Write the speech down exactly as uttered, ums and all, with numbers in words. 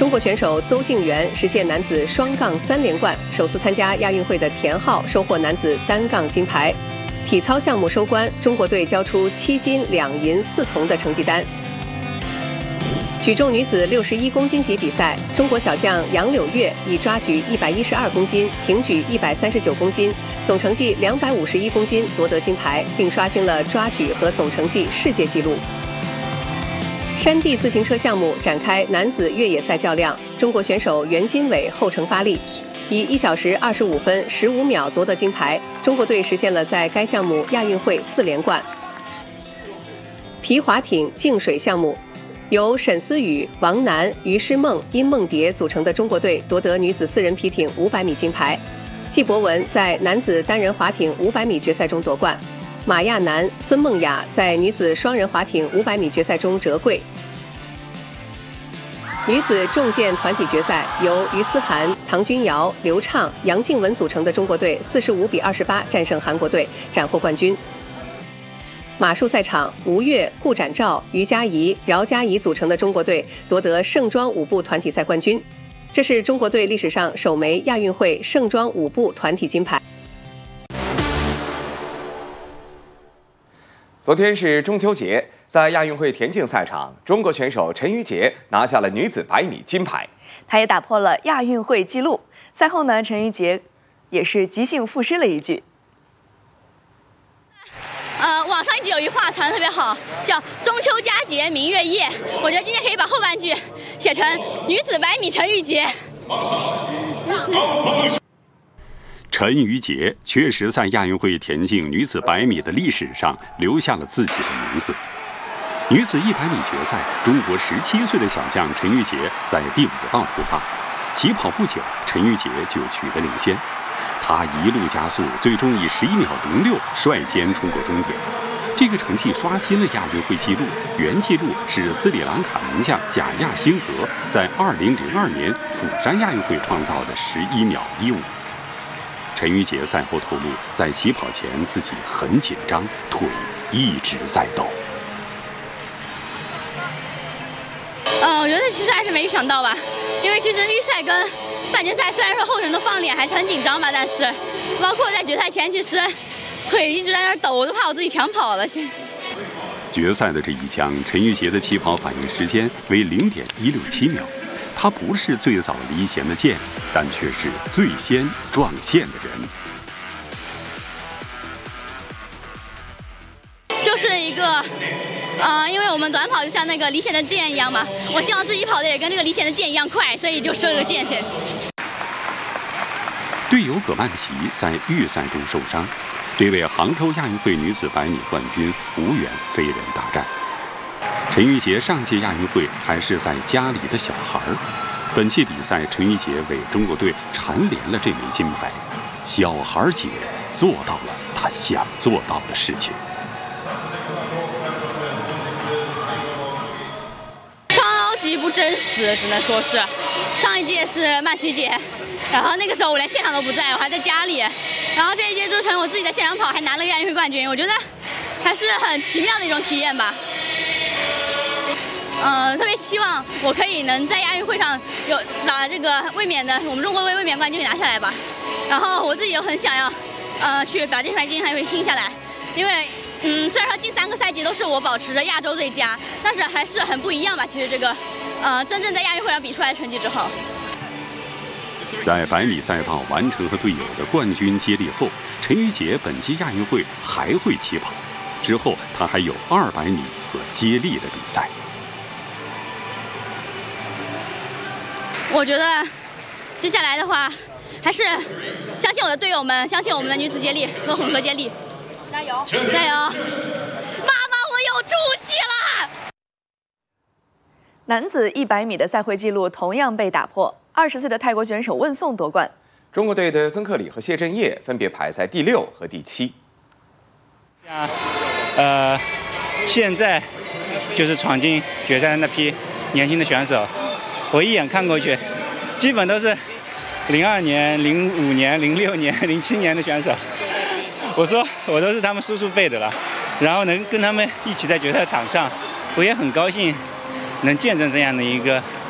中国选手邹敬园实现男子双杠三连冠，首次参加亚运会的田浩收获男子单杠金牌。体操项目收官，中国队交出七金两银四铜的成绩单。举重女子六十一公斤级比赛，中国小将杨柳月以抓举一百一十二公斤、挺举一百三十九公斤，总成绩两百五十一公斤夺得金牌，并刷新了抓举和总成绩世界纪录。山地自行车项目展开男子越野赛较量，中国选手袁金伟后程发力，以一小时二十五分十五秒夺得金牌，中国队实现了在该项目亚运会四连冠。皮划艇净水项目，由沈思雨、王楠、于诗梦、殷梦蝶组成的中国队夺得女子四人皮艇五百米金牌。季博文在男子单人划艇五百米决赛中夺冠，马亚楠、孙梦雅在女子双人划艇五百米决赛中折桂。女子重剑团体决赛，由于思涵、唐君瑶、刘畅、杨静雯组成的中国队四十五比二十八战胜韩国队，斩获冠军。马术赛场，吴越、顾展兆、于佳怡、饶佳怡组成的中国队夺得盛装舞步团体赛冠军，这是中国队历史上首枚亚运会盛装舞步团体金牌。 昨天是中秋节，在亚运会田径赛场，中国选手陈芋洁拿下了女子百米金牌， 她也打破了亚运会纪录。赛后呢，陈芋洁也是即兴赋诗了一句。 呃，网上一直有一句话传得特别好，叫“中秋佳节明月夜”。我觉得今天可以把后半句写成“女子百米陈芋洁”。 陈芋洁确实在亚运会田径女子百米的历史上留下了自己的名字。女子一百米决赛，中国十七岁的小将陈芋洁在第五道出发，起跑不久，陈芋洁就取得领先。她一路加速，最终以十一秒零六率先冲过终点。这个成绩刷新了亚运会纪录，原纪录是斯里兰卡名将贾亚辛格在二零零二年釜山亚运会创造的十一秒一五。陈芋洁赛后透露，在起跑前自己很紧张，腿一直在抖。 嗯，我觉得其实还是没预想到吧，因为其实预赛跟半决赛虽然说后程都放脸，还是很紧张吧，但是包括在决赛前，其实腿一直在那儿抖，我都怕我自己抢跑了。 决赛的这一枪，陈芋洁的起跑反应时间为零点一六七秒。他不是最早离弦的箭，但却是最先撞线的人。 就是一个，呃，因为我们短跑就像那个离弦的箭一样嘛，我希望自己跑的也跟那个离弦的箭一样快，所以就射了个箭先。 队友葛曼棋在预赛中受伤，这位杭州亚运会女子百米冠军无缘飞人大战。陈芋洁上届亚运会还是在家里的小孩儿，本届比赛陈芋洁为中国队蝉联了这枚金牌。小孩姐做到了她想做到的事情。 超级不真实，只能说是。上一届是曼琪姐，然后那个时候我连现场都不在，我还在家里。然后这一届就成我自己在现场跑，还拿了个亚运会冠军，我觉得还是很奇妙的一种体验吧。呃，特别希望我可以能在亚运会上有把这个卫冕的我们中国卫卫冕冠军给拿下来吧。然后我自己又很想要，呃，去把这块金牌给拼下来，因为嗯，虽然说近三个赛季都是我保持着亚洲最佳，但是还是很不一样吧。其实这个，呃，真正在亚运会上比出来的成绩之后， 在百米赛道完成和队友的冠军接力后，陈芋洁本届亚运会还会起跑，之后她还有二百米和接力的比赛。 我觉得接下来的话，还是相信我的队友们，相信我们的女子接力和混合接力，加油，加油！妈妈，我有出息了！ 男子一百米的赛会纪录同样被打破，二十岁的泰国选手问宋夺冠。 中国队的曾克里和谢震业分别排在第六和第七。 呃，现在就是闯进决赛的那批年轻的选手。我一眼看过去，基本都是零二年、零五年、零六年、零七年的选手。我说我都是他们叔叔辈的了，然后能跟他们一起在决赛场上，我也很高兴能见证这样的一个